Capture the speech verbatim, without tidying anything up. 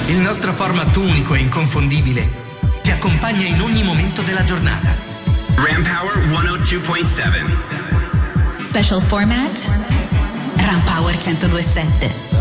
Il nostro format unico e inconfondibile ti accompagna in ogni momento della giornata. Ram Power centodue point sette. Special format Ram Power centodue point sette.